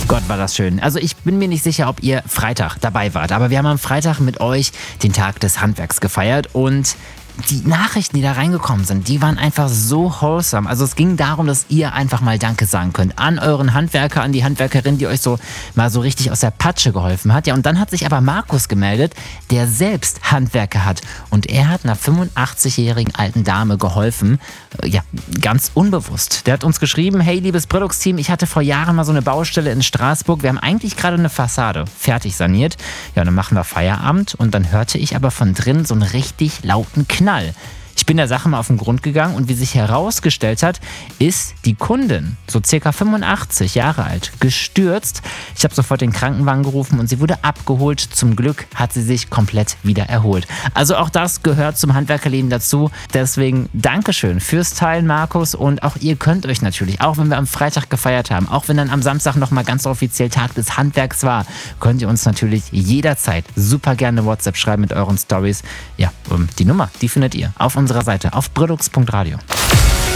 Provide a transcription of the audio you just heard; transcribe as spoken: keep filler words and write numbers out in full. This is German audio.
Gott, war das schön. Also ich bin mir nicht sicher, ob ihr Freitag dabei wart, aber wir haben am Freitag mit euch den Tag des Handwerks gefeiert und die Nachrichten, die da reingekommen sind, die waren einfach so wholesome. Also es ging darum, dass ihr einfach mal Danke sagen könnt an euren Handwerker, an die Handwerkerin, die euch so mal so richtig aus der Patsche geholfen hat. Ja, und dann hat sich aber Markus gemeldet, der selbst Handwerker hat. Und er hat einer fünfundachtzigjährigen alten Dame geholfen, ja, ganz unbewusst. Der hat uns geschrieben, hey, liebes Produktteam, ich hatte vor Jahren mal so eine Baustelle in Straßburg. Wir haben eigentlich gerade eine Fassade fertig saniert. Ja, dann machen wir Feierabend und dann hörte ich aber von drin so einen richtig lauten Knall. Ich bin der Sache mal auf den Grund gegangen und wie sich herausgestellt hat, ist die Kundin, so circa fünfundachtzig Jahre alt, gestürzt. Ich habe sofort den Krankenwagen gerufen und sie wurde abgeholt. Zum Glück hat sie sich komplett wieder erholt. Also auch das gehört zum Handwerkerleben dazu. Deswegen Dankeschön fürs Teilen, Markus. Und auch ihr könnt euch natürlich, auch wenn wir am Freitag gefeiert haben, auch wenn dann am Samstag nochmal ganz offiziell Tag des Handwerks war, könnt ihr uns natürlich jederzeit super gerne WhatsApp schreiben mit euren Stories. Ja, die Nummer, die findet ihr auf unserer Seite auf brillux punkt radio.